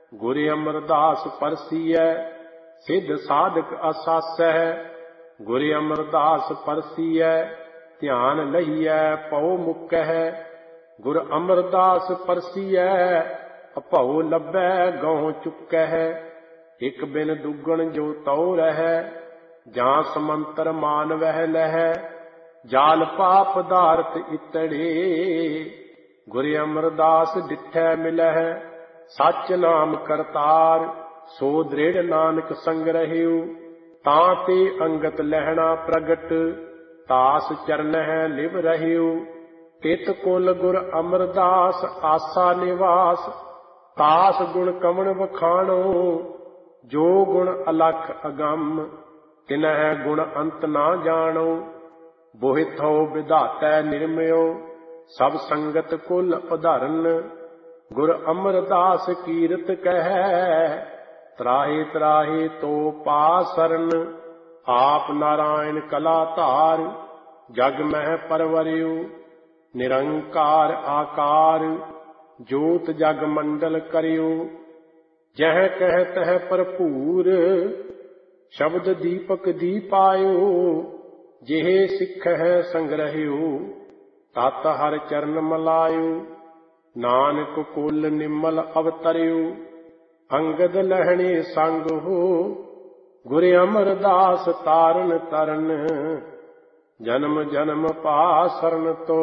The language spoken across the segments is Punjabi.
ਗੁਰ ਅਮਰਦਾਸ ਪਰਸੀਐ ਸਿੱਧ ਸਾਧਕ ਅਸਾਸੈ। ਗੁਰ ਅਮਰਦਾਸ ਪਰਸੀਐ ਧਿਆਨ ਲਈਐ ਪਉ ਮੁਕੈ। ਗੁਰ ਅਮਰਦਾਸ ਪਰਸੀਐ ਅਭਉ ਲੱਭੈ ਗਹੁ ਚੁਕੈ। ਇਕ ਬਿਨ ਦੁਗਣ ਜੋ ਤਉ ਰਹੈ ਜਾਂ ਸਮੰਤਰ ਮਾਨ ਵਹਿ ਲਹੈ। ਜਾਲ ਪਾਪ ਧਾਰਤ ਇਤੜੇ ਗੁਰ ਅਮਰਦਾਸ ਡਿਠੈ ਮਿਲਹਿ। ਸੱਚ ਨਾਮ ਕਰਤਾਰ ਸੋ ਦ੍ਰਿੜ ਨਾਨਕ ਸੰਗ ਰਹਿਉ। ਤਾਂ ਤੇ ਅੰਗਤ ਲਹਿਣਾ ਪ੍ਰਗਟ ਤਾਸ ਚਰਨਹਿ ਲਿਵ ਰਹਿਉ। ਤਿਤ ਕੁਲ ਗੁਰ ਅਮਰਦਾਸ ਆਸਾ ਨਿਵਾਸ। ਤਾਸ ਗੁਣ ਕਵਣ ਵਖਾਣੋ ਜੋ ਗੁਣ ਅਲਖ ਅਗੰਮ। ਤਿਨਹਿ ਗੁਣ ਅੰਤ ਨਾ ਜਾਣੋ ਬੋਹਿਥੋ ਵਿਧਾਤੈ ਨਿਰਮਿਓ। ਸਭ ਸੰਗਤ ਕੁਲ ਉਧਰਨ ਗੁਰ ਅਮਰਦਾਸ ਕੀਰਤ ਕਹਿ। ਤਰਾਹੇ ਤਰਾਹੇ ਤੋ ਪਾ ਸਰਨ ਆਪ ਨਾਰਾਇਣ ਕਲਾ ਧਾਰ। ਜਗ ਮਹਿ ਪਰਵਰਿਉ ਨਿਰੰਕਾਰ ਆਕਾਰ ਜੋਤ ਜਗ ਮੰਡਲ ਕਰਿਉ। ਜਹ ਕਹਿ ਤਹ ਭਰਪੂਰ ਸ਼ਬਦ ਦੀਪਕ ਦੀਪਾਇਉ। ਜਿਹੇ ਸਿੱਖਹਿ ਸੰਗ੍ਰਹਿਉ ਤਤ ਹਰ ਚਰਨ ਮਲਾਇਉ। ਨਾਨਕ ਕੁਲ ਨਿਮਲ ਅਵਤਰਿਉ ਅੰਗਦ ਲਹਿਣੇ ਸੰਗ ਹੋ। ਗੁਰ ਅਮਰਦਾਸ ਤਾਰਨ ਤਰਨ ਜਨਮ ਜਨਮ ਪਾਸਰਨ ਤੋ।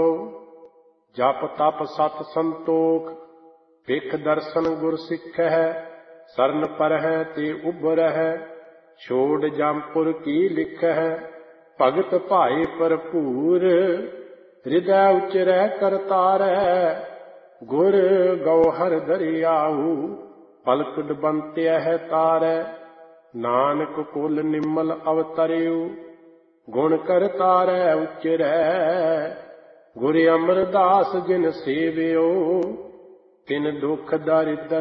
ਜਪ ਤਪ ਸਤ ਸੰਤੋਖ ਵੇਖ ਦਰਸ਼ਨ ਗੁਰ ਸਿੱਖੈ। ਸਰਨ ਪਰਹਿ ਤੇ ਉਭਰਹਿ ਛੋੜ ਜੰਪੁਰ ਕੀ ਲਿਖੈ। ਭਗਤ ਭਾਏ ਭਰਪੂਰ ਹਿਰਦੈ ਉਚਰੈ ਕਰਤਾਰੈ। ਗੁਰ ਗੌਹਰ ਦਰਿਆਉ ਪਲਕ ਡਬੰਤਿਐ ਤਾਰੈ। ਨਾਨਕ ਕੁਲ ਨਿਮਲ ਅਵਤਰਿਉ ਗੁਣ ਕਰਤਾਰੈ ਉਚਰੈ। ਗੁਰ ਅਮਰਦਾਸ ਜਿਨ ਸੇਵਿਓ ਤਿਨ ਦੁਖ ਦਰਿਦਰ